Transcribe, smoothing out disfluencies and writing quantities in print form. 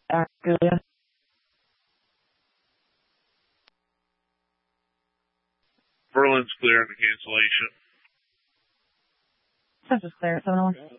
Julia. Berlin's clear on the cancellation. Central's clear, 701.